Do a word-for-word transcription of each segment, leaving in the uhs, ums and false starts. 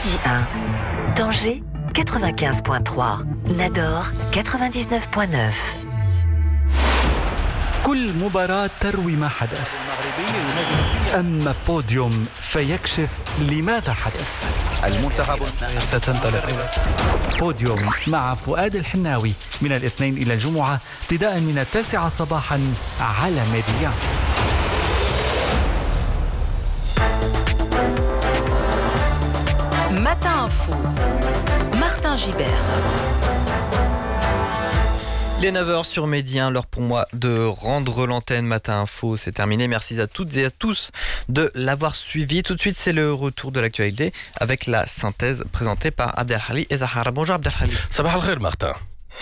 Maradi un, Tanger quatre-vingt-quinze virgule trois, Nador quatre-vingt-dix-neuf virgule neuf. كل مباراة تروي ما حدث، أما بوديوم فيكشف لماذا حدث. المنتخب ستنطلق. بوديوم مع فؤاد الحناوي من الاثنين إلى الجمعة ابتداء من التاسعة صباحا على ميديا. Matin Info, Martin Gibert. Les neuf heures sur Média, l'heure pour moi de rendre l'antenne. Matin Info, c'est terminé. Merci à toutes et à tous de l'avoir suivi. Tout de suite, c'est le retour de l'actualité avec la synthèse présentée par Abdelhali et Zahara. Bonjour Abdelhali. Sabah al-khair Martin.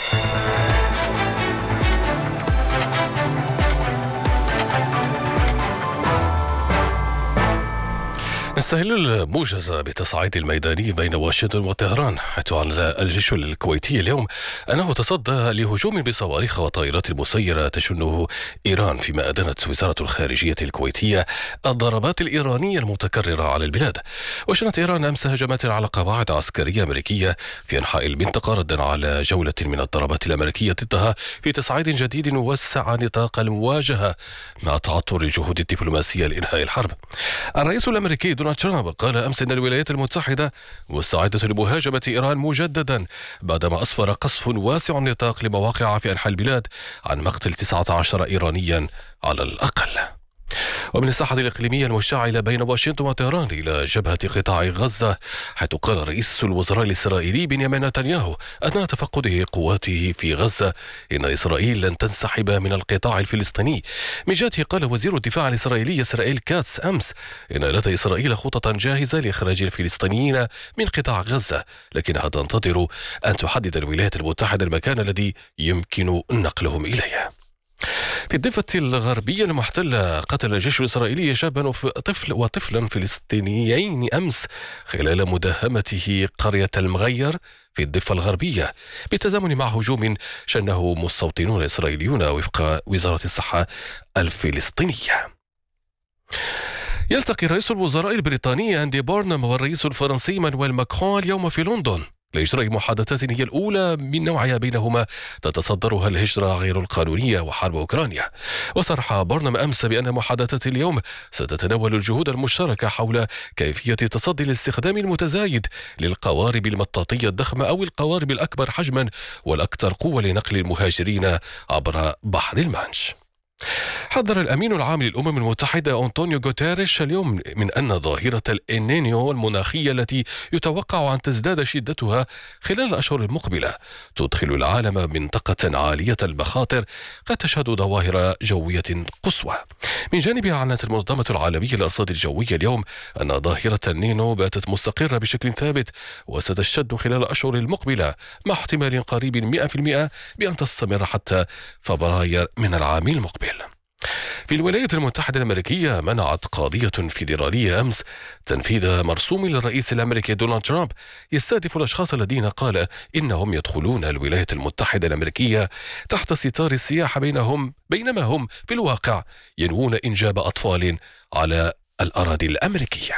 نستهل الموجز بتصعيد الميداني بين واشنطن وطهران، حيث أعلن الجيش الكويتي اليوم أنه تصدى لهجوم بصواريخ وطائرات مسيرة تشنه إيران، فيما أدانت وزارة الخارجية الكويتية الضربات الإيرانية المتكررة على البلاد. وشنت إيران أمس هجمات على قواعد عسكرية أمريكية في أنحاء المنطقة ردا على جولة من الضربات الأمريكية ضدها في تصعيد جديد وسع نطاق المواجهة مع تعطل الجهود الدبلوماسية لإنهاء الحرب. الرئيس الأمريكي دونالد ترامب قال أمس أن الولايات المتحدة مستعدة لمهاجمة إيران مجددا بعدما أسفر قصف واسع النطاق لمواقع في أنحاء البلاد عن مقتل تسعة عشر إيرانيا على الأقل. ومن الساحة الإقليمية المشتعلة بين واشنطن وطهران إلى جبهة قطاع غزة، حيث قال رئيس الوزراء الإسرائيلي بنيامين نتنياهو أثناء تفقده قواته في غزة إن إسرائيل لن تنسحب من القطاع الفلسطيني. من جهته قال وزير الدفاع الإسرائيلي إسرائيل كاتس أمس إن لدى إسرائيل خطة جاهزة لإخراج الفلسطينيين من قطاع غزة، لكنها تنتظر أن تحدد الولايات المتحدة المكان الذي يمكن نقلهم إليه. في الضفة الغربية المحتلة، قتل الجيش الإسرائيلي شابا طفل وطفلا فلسطينيين أمس خلال مداهمته قرية المغير في الضفة الغربية، بالتزامن مع هجوم شنه مستوطنون إسرائيليون وفق وزارة الصحة الفلسطينية. يلتقي رئيس الوزراء البريطاني أندي بورنهام والرئيس الفرنسي مانويل ماكرون اليوم في لندن لإجراء محادثات هي الأولى من نوعها بينهما تتصدرها الهجرة غير القانونية وحرب أوكرانيا. وصرح بورنهام أمس بأن محادثات اليوم ستتناول الجهود المشتركة حول كيفية التصدي للاستخدام المتزايد للقوارب المطاطية الضخمة أو القوارب الأكبر حجما والأكثر قوة لنقل المهاجرين عبر بحر المانش. حذر الأمين العام للأمم المتحدة أنطونيو غوتيريش اليوم من أن ظاهرة الإلنينيو المناخية التي يتوقع أن تزداد شدتها خلال الأشهر المقبلة تدخل العالم منطقة عالية المخاطر قد تشهد ظواهر جوية قصوى. من جانبها أعلنت المنظمة العالمية للأرصاد الجوية اليوم أن ظاهرة النينو باتت مستقرة بشكل ثابت وستشتد خلال الأشهر المقبلة، مع احتمال قريب مئة بالمئة بأن تستمر حتى فبراير من العام المقبل. في الولايات المتحدة الأمريكية، منعت قاضية فيدرالية أمس تنفيذ مرسوم للرئيس الأمريكي دونالد ترامب يستهدف الأشخاص الذين قال إنهم يدخلون الولايات المتحدة الأمريكية تحت ستار السياحة بينهم بينما هم في الواقع ينوون إنجاب أطفال على الأراضي الأمريكية.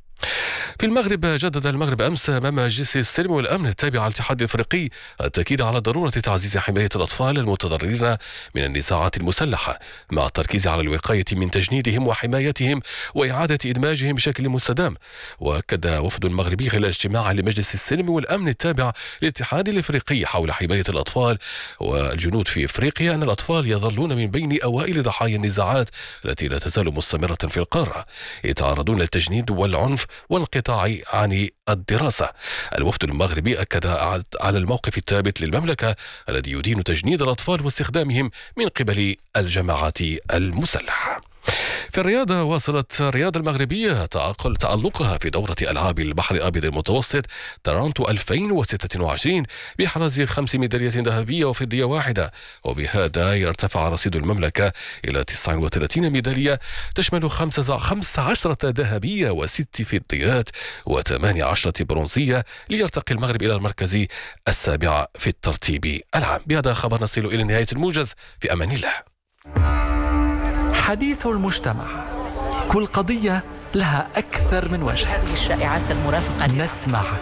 في المغرب، جدد المغرب أمس أمام مجلس السلم والأمن التابع للاتحاد الأفريقي التأكيد على ضرورة تعزيز حماية الأطفال المتضررين من النزاعات المسلحة، مع التركيز على الوقاية من تجنيدهم وحمايتهم وإعادة إدماجهم بشكل مستدام. وأكد وفد مغربي خلال اجتماع لمجلس السلم والأمن التابع للاتحاد الأفريقي حول حماية الأطفال والجنود في أفريقيا أن الأطفال يظلون من بين أوائل ضحايا النزاعات التي لا تزال مستمرة في القارة، يتعرضون للتجنيد والعنف والانقطاع عن الدراسة. الوفد المغربي أكد على الموقف الثابت للمملكة الذي يدين تجنيد الأطفال واستخدامهم من قبل الجماعات المسلحة. في الرياضة، واصلت الرياضة المغربية تألقها في دورة ألعاب البحر الأبيض المتوسط تورونتو ألفين وستة وعشرين بإحراز خمس ميداليات ذهبية وفضية واحدة، وبهذا يرتفع رصيد المملكة إلى تسعة وثلاثين ميدالية تشمل خمسة عشر ذهبية وست فضيات وثمانية عشرة برونزية، ليرتقي المغرب إلى المركز السابع في الترتيب العام. بهذا الخبر نصل إلى نهاية الموجز، في أمان الله. حديث المجتمع، كل قضية لها أكثر من وجه. هذه الشائعات المرافقة نسمع